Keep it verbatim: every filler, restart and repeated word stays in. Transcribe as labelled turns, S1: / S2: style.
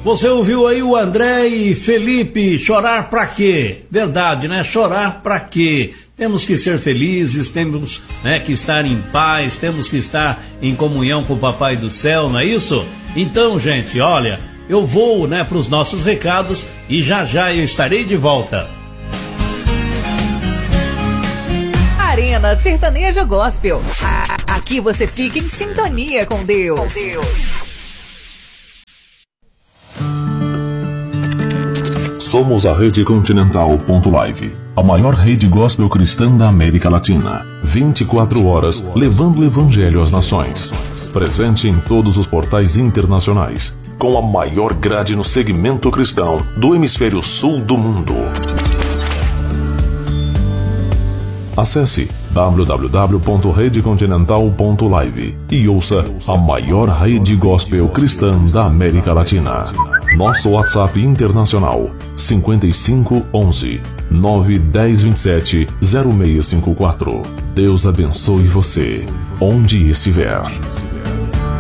S1: Você ouviu aí o André e Felipe, chorar pra quê? Verdade, né? Chorar pra quê? Temos que ser felizes, temos, né, que estar em paz, temos que estar em comunhão com o Papai do Céu, não é isso? Então, gente, olha, eu vou, né, para os nossos recados e já já eu estarei de volta.
S2: Arena Sertanejo Gospel. Aqui você fica em sintonia com Deus. Com Deus.
S3: Somos a Rede Continental ponto live, a maior rede gospel cristã da América Latina. vinte e quatro horas levando o evangelho às nações. Presente em todos os portais internacionais, com a maior grade no segmento cristão do hemisfério sul do mundo. Acesse w w w ponto rede continental ponto live e ouça a maior rede gospel cristã da América Latina. Nosso WhatsApp internacional cinquenta e cinco onze nove dez vinte e sete zero seis cinco quatro. Deus abençoe você, onde estiver.